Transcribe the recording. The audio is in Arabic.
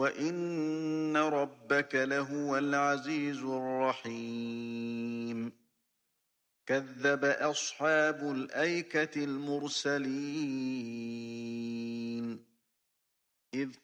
وإن ربك لهو العزيز الرحيم كذب أصحاب الأيكة المرسلين إذ